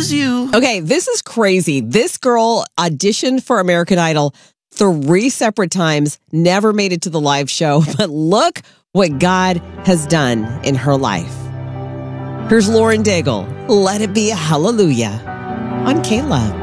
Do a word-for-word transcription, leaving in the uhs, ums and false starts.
as you. Okay, this is crazy. This girl auditioned for American Idol three separate times, never made it to the live show, but look what God has done in her life. Here's Lauren Daigle. Let it be a hallelujah on K-Love.